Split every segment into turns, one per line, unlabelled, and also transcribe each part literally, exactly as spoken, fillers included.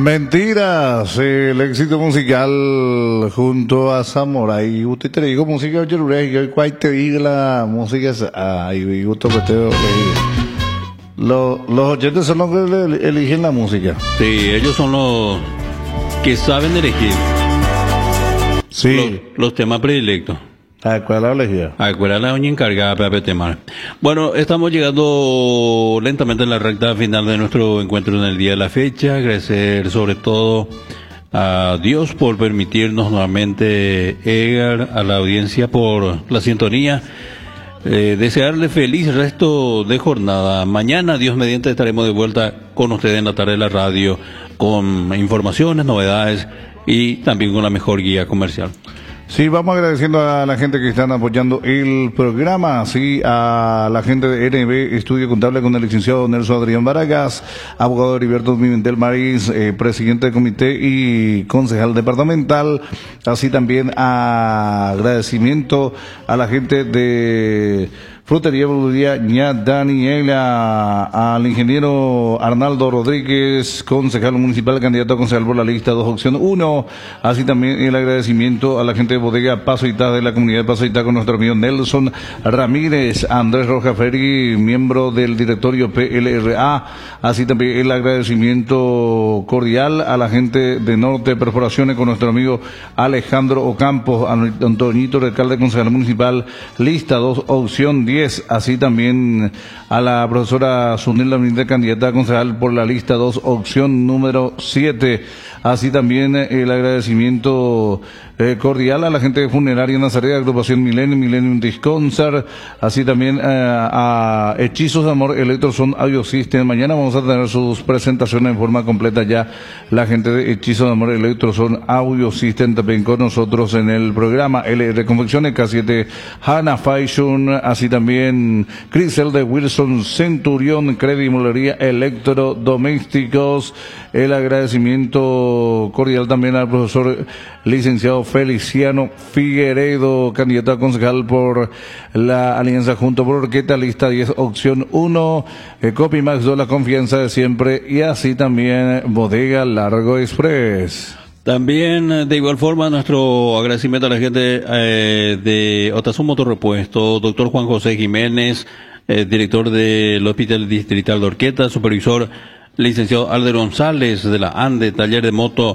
Mentiras, el éxito musical junto a Samurai. Usted te digo música oye, yo cuál te digo la música, ay, gusto que te los los oyentes son los que eligen la música.
Sí, ellos son los que saben elegir.
Sí.
Los, los temas predilectos.
¿A cuál la elegía?
¿A cuál la doña encargada para temar? Bueno, estamos llegando lentamente a la recta final de nuestro encuentro en el día de la fecha. Agradecer sobre todo a Dios por permitirnos nuevamente, Edgar, a la audiencia por la sintonía. Eh, desearle feliz resto de jornada. Mañana, Dios mediante, estaremos de vuelta con ustedes en la tarde de la radio con informaciones, novedades y también con la mejor guía comercial.
Sí, vamos agradeciendo a la gente que están apoyando el programa, sí, a la gente de N B Estudio Contable con el licenciado Nelson Adrián Baragas, abogado Heriberto Pimentel Marís, eh, presidente del comité y concejal departamental, así también a agradecimiento a la gente de Frutería Boluría Ña Daniela, al ingeniero Arnaldo Rodríguez, concejal municipal, candidato a concejal por la lista dos, opción uno, así también el agradecimiento a la gente de Bodega Paso Itá, de la comunidad de Paso Itá, con nuestro amigo Nelson Ramírez, Andrés Roja Ferri, miembro del directorio P L R A, así también el agradecimiento cordial a la gente de Norte Perforaciones, con nuestro amigo Alejandro Ocampo, Antonito, alcalde concejal municipal, lista dos, opción diez, así también a la profesora Sunil Laminde, candidata a concejal por la lista dos, opción número siete, así también el agradecimiento eh, cordial a la gente de Funeraria Nazaret, agrupación Millennium, Millennium Disconcert, así también eh, a Hechizos de Amor Electroson Audio System. Mañana vamos a tener sus presentaciones en forma completa ya, la gente de Hechizos de Amor Electroson Audio System también con nosotros en el programa. L R Confecciones, K siete Hana Fashion, así también Crisel de Wilson Centurión, Credit Molería Electrodomésticos. El agradecimiento cordial también al profesor licenciado Feliciano Figueredo, candidato a concejal por la Alianza Junto por Orqueta, lista diez, opción uno, eh, Copimax, la confianza de siempre, y así también Bodega Largo Express.
También, de igual forma, nuestro agradecimiento a la gente eh, de Otazón Motorrepuesto, doctor Juan José Jiménez, eh, director del Hospital Distrital de Orqueta, supervisor licenciado Alder González de la ANDE, taller de moto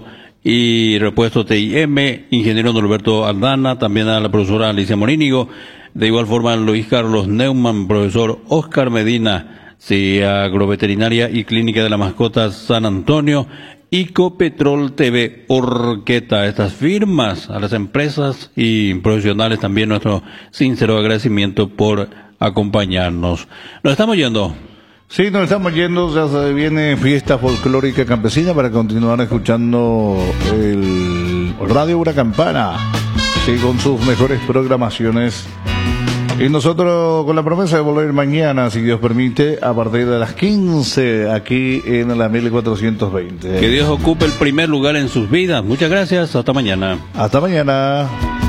y repuesto T I M, ingeniero Norberto Aldana, también a la profesora Alicia Morínigo, de igual forma Luis Carlos Neumann, profesor Oscar Medina, sí, agroveterinaria y clínica de la mascota San Antonio, Icopetrol T V Orqueta. Estas firmas, a las empresas y profesionales también nuestro sincero agradecimiento por acompañarnos. Nos estamos yendo.
Sí, nos estamos yendo, ya se viene fiesta folclórica campesina para continuar escuchando el Radio Huracampana, sí, con sus mejores programaciones. Y nosotros con la promesa de volver mañana, si Dios permite, a partir de las quince, aquí en la mil cuatrocientos veinte.
Que Dios ocupe el primer lugar en sus vidas. Muchas gracias, hasta mañana.
Hasta mañana.